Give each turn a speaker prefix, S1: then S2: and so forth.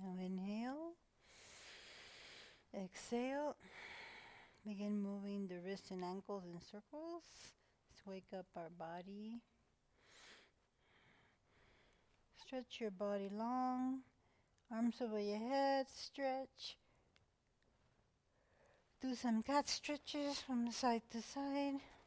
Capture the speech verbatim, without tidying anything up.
S1: Now inhale. Exhale. Begin moving the wrists and ankles in circles. Let's wake up our body. Stretch your body long. Arms over your head. Stretch. Do some cat stretches from side to side.